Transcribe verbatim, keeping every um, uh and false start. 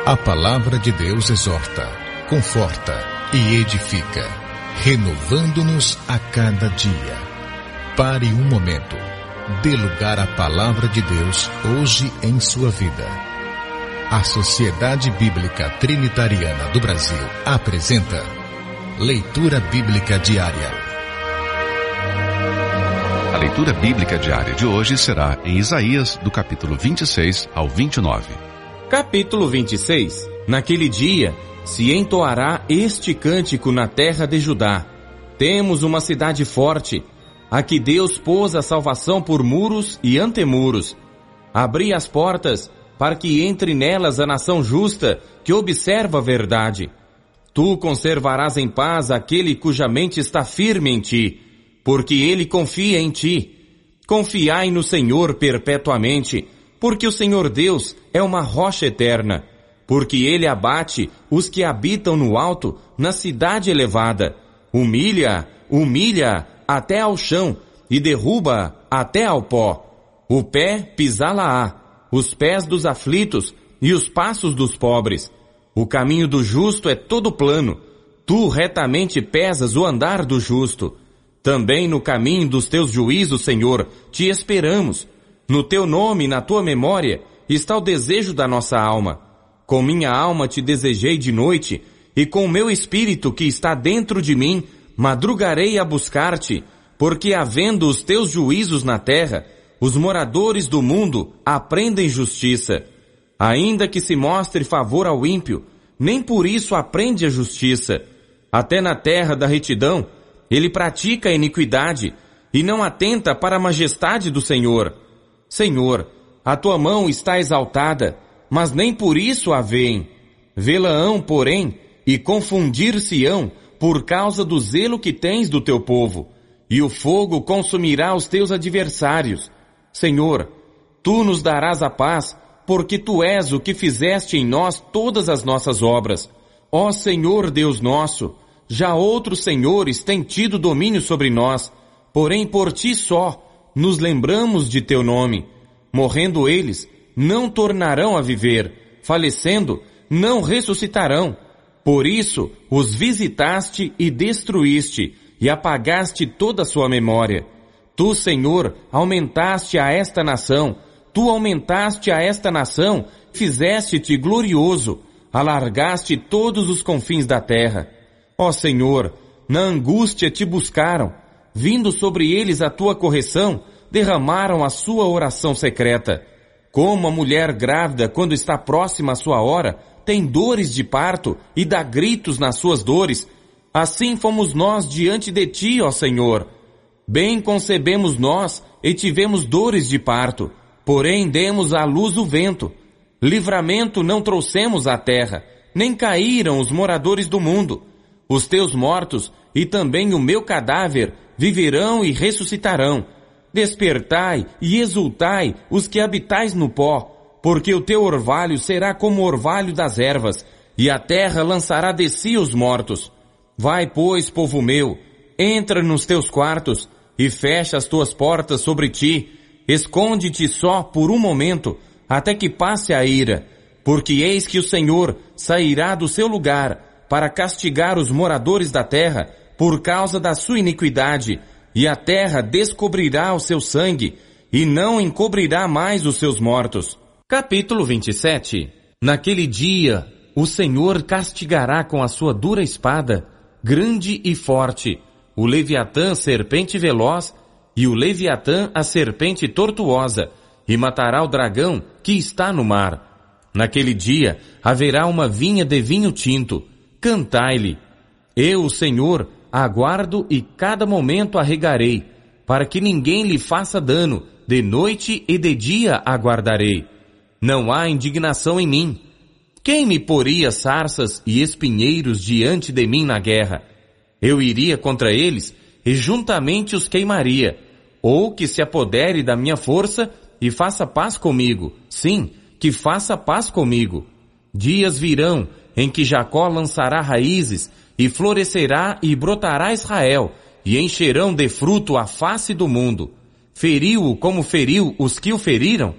A palavra de Deus exorta, conforta e edifica, renovando-nos a cada dia. Pare um momento. Dê lugar à palavra de Deus hoje em sua vida. A Sociedade Bíblica Trinitariana do Brasil apresenta Leitura Bíblica Diária. A leitura bíblica diária de hoje será em Isaías, do capítulo vinte e seis ao vinte e nove. Capítulo vinte e seis. Naquele dia se entoará este cântico na terra de Judá. Temos uma cidade forte, a que Deus pôs a salvação por muros e antemuros. Abri as portas, para que entre nelas a nação justa, que observa a verdade. Tu conservarás em paz aquele cuja mente está firme em ti, porque ele confia em ti. Confiai no Senhor perpetuamente, porque o Senhor Deus é uma rocha eterna, porque ele abate os que habitam no alto, na cidade elevada. Humilha, humilha até ao chão, e derruba até ao pó. O pé pisá-la-á, os pés dos aflitos e os passos dos pobres. O caminho do justo é todo plano. Tu retamente pesas o andar do justo. Também no caminho dos teus juízos, Senhor, te esperamos. No teu nome e na tua memória está o desejo da nossa alma. Com minha alma te desejei de noite, e com o meu espírito que está dentro de mim, madrugarei a buscar-te, porque havendo os teus juízos na terra, os moradores do mundo aprendem justiça. Ainda que se mostre favor ao ímpio, nem por isso aprende a justiça. Até na terra da retidão, ele pratica a iniquidade, e não atenta para a majestade do Senhor. Senhor, a tua mão está exaltada, mas nem por isso a veem. Vê-la-ão, porém, e confundir-se-ão por causa do zelo que tens do teu povo, e o fogo consumirá os teus adversários. Senhor, tu nos darás a paz, porque tu és o que fizeste em nós todas as nossas obras. Ó Senhor Deus nosso, já outros senhores têm tido domínio sobre nós, porém por ti só nos lembramos de teu nome. Morrendo eles, não tornarão a viver. Falecendo, não ressuscitarão. Por isso, os visitaste e destruíste, e apagaste toda a sua memória. Tu, Senhor, aumentaste a esta nação. Tu aumentaste a esta nação, fizeste-te glorioso, alargaste todos os confins da terra. Ó Senhor, na angústia te buscaram. Vindo sobre eles a tua correção, derramaram a sua oração secreta. Como a mulher grávida, quando está próxima à sua hora, tem dores de parto e dá gritos nas suas dores, assim fomos nós diante de ti, ó Senhor. Bem concebemos nós e tivemos dores de parto, porém demos à luz o vento. Livramento não trouxemos à terra, nem caíram os moradores do mundo. Os teus mortos e também o meu cadáver viverão e ressuscitarão. Despertai e exultai os que habitais no pó, porque o teu orvalho será como o orvalho das ervas, e a terra lançará de si os mortos. Vai, pois, povo meu, entra nos teus quartos, e fecha as tuas portas sobre ti. Esconde-te só por um momento, até que passe a ira, porque eis que o Senhor sairá do seu lugar, para castigar os moradores da terra, por causa da sua iniquidade, e a terra descobrirá o seu sangue, e não encobrirá mais os seus mortos. Capítulo vinte e sete. Naquele dia, o Senhor castigará com a sua dura espada, grande e forte, o Leviatã, serpente veloz, e o Leviatã, a serpente tortuosa, e matará o dragão que está no mar. Naquele dia, haverá uma vinha de vinho tinto. Cantai-lhe. Eu, o Senhor, aguardo e cada momento a regarei, para que ninguém lhe faça dano, de noite e de dia aguardarei. Não há indignação em mim. Quem me poria sarças e espinheiros diante de mim na guerra? Eu iria contra eles e juntamente os queimaria, ou que se apodere da minha força e faça paz comigo. Sim, que faça paz comigo. Dias virão em que Jacó lançará raízes, e florescerá e brotará Israel, e encherão de fruto a face do mundo. Feriu-o como feriu os que o feriram?